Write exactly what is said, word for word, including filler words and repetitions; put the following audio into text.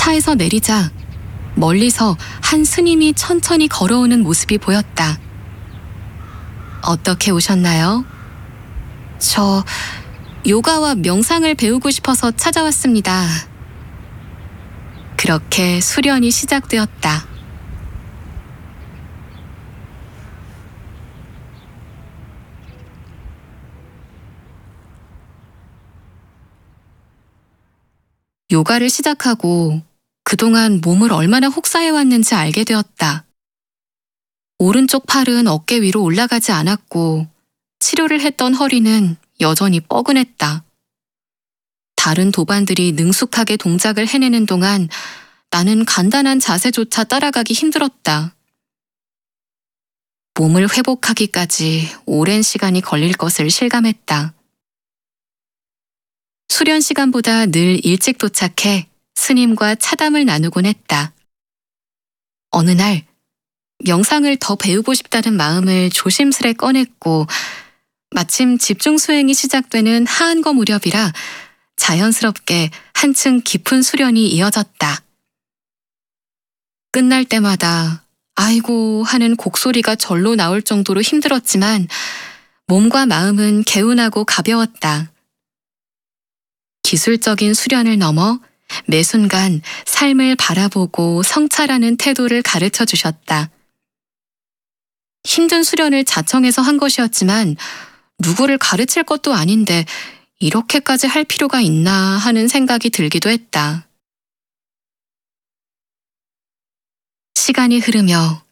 차에서 내리자 멀리서 한 스님이 천천히 걸어오는 모습이 보였다. 어떻게 오셨나요? 저 요가와 명상을 배우고 싶어서 찾아왔습니다. 그렇게 수련이 시작되었다. 요가를 시작하고 그동안 몸을 얼마나 혹사해왔는지 알게 되었다. 오른쪽 팔은 어깨 위로 올라가지 않았고 치료를 했던 허리는 여전히 뻐근했다. 다른 도반들이 능숙하게 동작을 해내는 동안 나는 간단한 자세조차 따라가기 힘들었다. 몸을 회복하기까지 오랜 시간이 걸릴 것을 실감했다. 수련 시간보다 늘 일찍 도착해 스님과 차담을 나누곤 했다. 어느 날 명상을 더 배우고 싶다는 마음을 조심스레 꺼냈고 마침 집중 수행이 시작되는 하한거 무렵이라 자연스럽게 한층 깊은 수련이 이어졌다. 끝날 때마다 아이고 하는 곡소리가 절로 나올 정도로 힘들었지만 몸과 마음은 개운하고 가벼웠다. 기술적인 수련을 넘어 매 순간 삶을 바라보고 성찰하는 태도를 가르쳐 주셨다. 힘든 수련을 자청해서 한 것이었지만 누구를 가르칠 것도 아닌데 이렇게까지 할 필요가 있나 하는 생각이 들기도 했다. 시간이 흐르며